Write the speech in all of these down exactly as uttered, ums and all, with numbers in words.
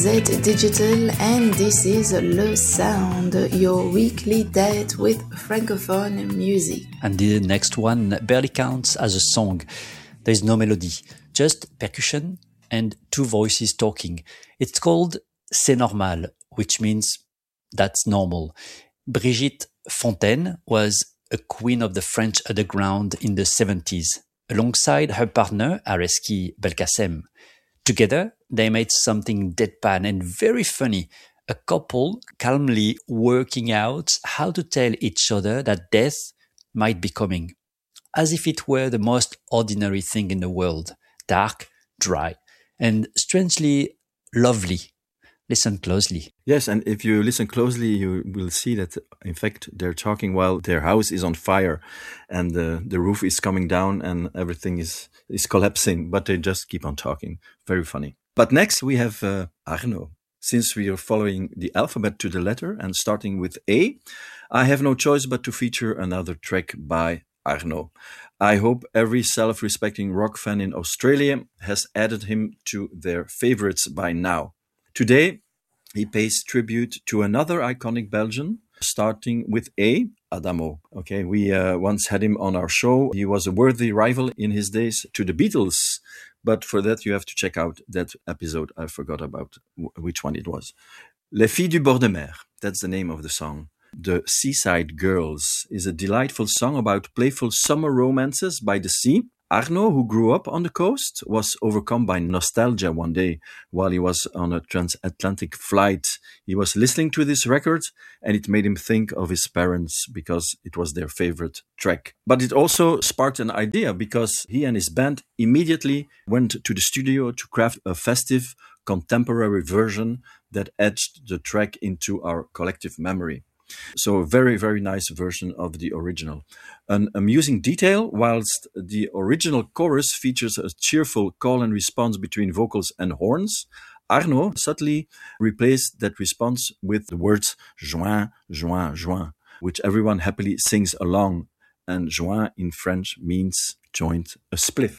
Z Digital, and this is Le Sound, your weekly date with Francophone music. And the next one barely counts as a song. There is no melody, just percussion and two voices talking. It's called C'est normal, which means that's normal. Brigitte Fontaine was a queen of the French underground in the seventies, alongside her partner Areski Belkacem. Together, they made something deadpan and very funny, a couple calmly working out how to tell each other that death might be coming, as if it were the most ordinary thing in the world, dark, dry, and strangely lovely. Listen closely. Yes, and if you listen closely, you will see that, in fact, they're talking while their house is on fire and uh, the roof is coming down and everything is, is collapsing, but they just keep on talking. Very funny. But next we have uh, Arno. Since we are following the alphabet to the letter and starting with A, I have no choice but to feature another track by Arno. I hope every self-respecting rock fan in Australia has added him to their favorites by now. Today, he pays tribute to another iconic Belgian, starting with A, Adamo. Okay, we uh, once had him on our show. He was a worthy rival in his days to the Beatles, but for that you have to check out that episode. I forgot about w- which one it was. Les Filles du Bord de Mer, that's the name of the song. The Seaside Girls is a delightful song about playful summer romances by the sea. Arno, who grew up on the coast, was overcome by nostalgia one day while he was on a transatlantic flight. He was listening to this record and it made him think of his parents because it was their favorite track. But it also sparked an idea because he and his band immediately went to the studio to craft a festive, contemporary version that etched the track into our collective memory. So a very, very nice version of the original. An amusing detail, whilst the original chorus features a cheerful call and response between vocals and horns, Arno subtly replaced that response with the words juin, juin, juin, which everyone happily sings along. And juin in French means joint a spliff.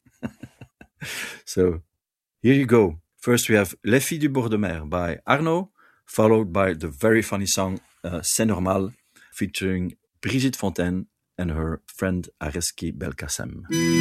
So here you go. First we have Les Filles du Bord de Mer by Arno, followed by the very funny song Uh, C'est normal, featuring Brigitte Fontaine and her friend Areski Belkacem.